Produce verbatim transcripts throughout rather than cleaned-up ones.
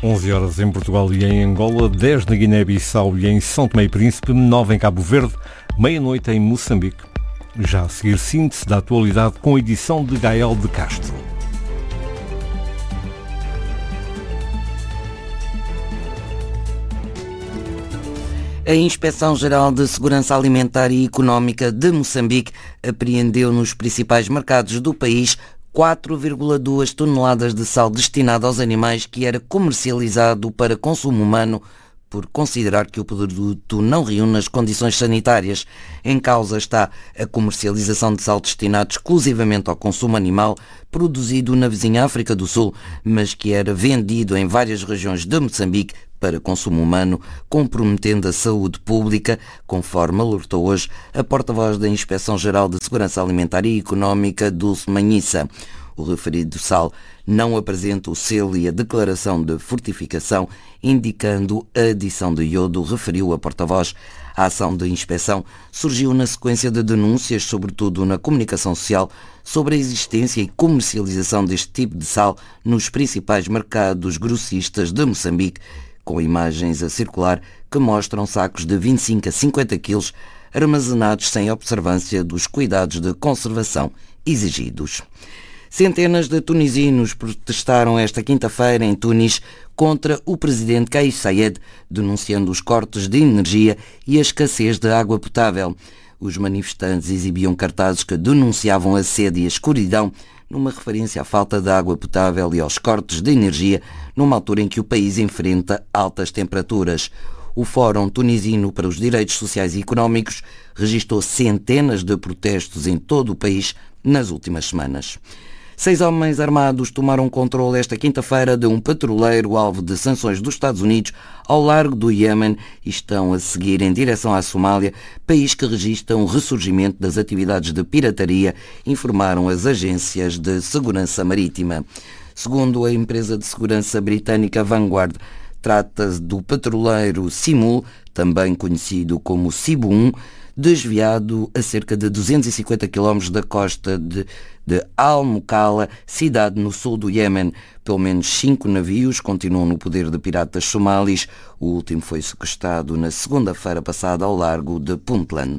onze horas em Portugal e em Angola, dez na Guiné-Bissau e em São Tomé e Príncipe, nove em Cabo Verde, meia-noite em Moçambique. Já a seguir, síntese da atualidade com a edição de Gael de Castro. A Inspeção-Geral de Segurança Alimentar e Económica de Moçambique apreendeu nos principais mercados do país quatro vírgula duas toneladas de sal destinado aos animais que era comercializado para consumo humano por considerar que o produto não reúne as condições sanitárias. Em causa está a comercialização de sal destinado exclusivamente ao consumo animal, produzido na vizinha África do Sul, mas que era vendido em várias regiões de Moçambique para consumo humano, comprometendo a saúde pública, conforme alertou hoje a porta-voz da Inspeção-Geral de Segurança Alimentar e Económica, Dulce Manhissa. O referido sal não apresenta o selo e a declaração de fortificação, indicando a adição de iodo, referiu a porta-voz. A ação de inspeção surgiu na sequência de denúncias, sobretudo na comunicação social, sobre a existência e comercialização deste tipo de sal nos principais mercados grossistas de Moçambique, com imagens a circular que mostram sacos de vinte e cinco a cinquenta quilos armazenados sem observância dos cuidados de conservação exigidos. Centenas de tunisinos protestaram esta quinta-feira em Tunis contra o presidente Kais Saied, denunciando os cortes de energia e a escassez de água potável. Os manifestantes exibiam cartazes que denunciavam a sede e a escuridão, numa referência à falta de água potável e aos cortes de energia, numa altura em que o país enfrenta altas temperaturas. O Fórum Tunisino para os Direitos Sociais e Económicos registrou centenas de protestos em todo o país nas últimas semanas. Seis homens armados tomaram controle esta quinta-feira de um petroleiro alvo de sanções dos Estados Unidos ao largo do Iêmen e estão a seguir em direção à Somália, país que registra um ressurgimento das atividades de pirataria, informaram as agências de segurança marítima. Segundo a empresa de segurança britânica Vanguard, trata-se do petroleiro Simul, também conhecido como Sibu um, desviado a cerca de duzentos e cinquenta quilómetros da costa de, de Al-Mukalla, cidade no sul do Iêmen. Pelo menos cinco navios continuam no poder de piratas somalis. O último foi sequestrado na segunda-feira passada ao largo de Puntland.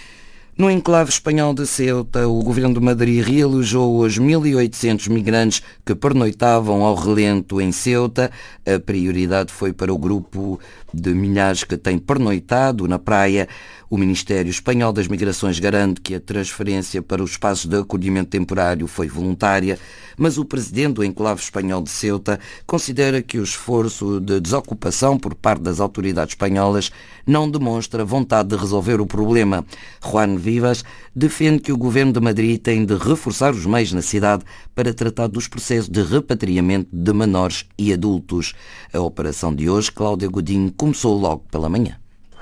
No enclave espanhol de Ceuta, o governo de Madrid realojou os mil e oitocentos migrantes que pernoitavam ao relento em Ceuta. A prioridade foi para o grupo de milhares que tem pernoitado na praia. O Ministério Espanhol das Migrações garante que a transferência para os espaços de acolhimento temporário foi voluntária, mas o presidente do enclave espanhol de Ceuta considera que o esforço de desocupação por parte das autoridades espanholas não demonstra vontade de resolver o problema. Juan Vivas defende que o governo de Madrid tem de reforçar os meios na cidade para tratar dos processos de repatriamento de menores e adultos. A operação de hoje, Cláudia Godinho, começou logo pela manhã.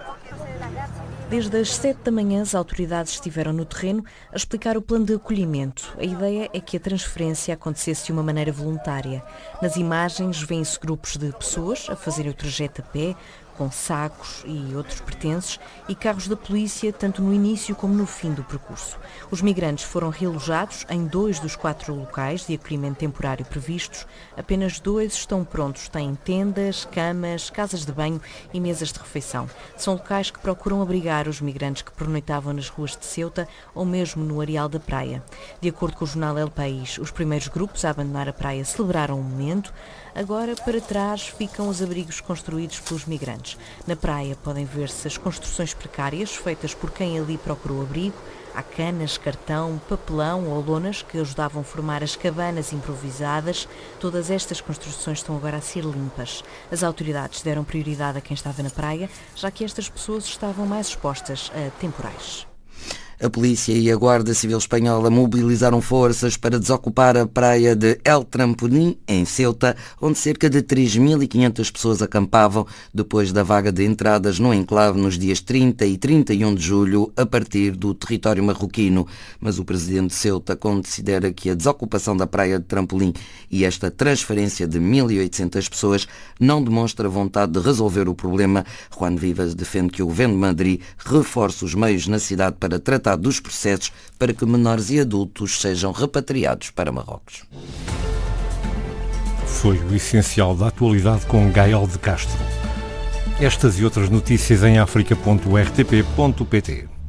Desde as sete da manhã, as autoridades estiveram no terreno a explicar o plano de acolhimento. A ideia é que a transferência acontecesse de uma maneira voluntária. Nas imagens vêem-se grupos de pessoas a fazerem o trajeto a pé, com sacos e outros pertences, e carros da polícia, tanto no início como no fim do percurso. Os migrantes foram realojados em dois dos quatro locais de acolhimento temporário previstos. Apenas dois estão prontos. Têm tendas, camas, casas de banho e mesas de refeição. São locais que procuram abrigar os migrantes que pernoitavam nas ruas de Ceuta ou mesmo no areal da praia. De acordo com o jornal El País, os primeiros grupos a abandonar a praia celebraram o momento. Agora, para trás, ficam os abrigos construídos pelos migrantes. Na praia podem ver-se as construções precárias feitas por quem ali procurou abrigo. Há canas, cartão, papelão ou lonas que ajudavam a formar as cabanas improvisadas. Todas estas construções estão agora a ser limpas. As autoridades deram prioridade a quem estava na praia, já que estas pessoas estavam mais expostas a temporais. A polícia e a Guarda Civil Espanhola mobilizaram forças para desocupar a praia de El Trampolín, em Ceuta, onde cerca de três mil e quinhentas pessoas acampavam depois da vaga de entradas no enclave nos dias trinta e trinta e um de julho, a partir do território marroquino. Mas o presidente de Ceuta considera que a desocupação da praia de Trampolim e esta transferência de mil e oitocentas pessoas não demonstra vontade de resolver o problema. Juan Vivas defende que o governo de Madrid reforce os meios na cidade para tratar dos processos para que menores e adultos sejam repatriados para Marrocos. foi o essencial da atualidade com Gael de Castro. Estas e outras notícias em africa ponto r t p ponto p t.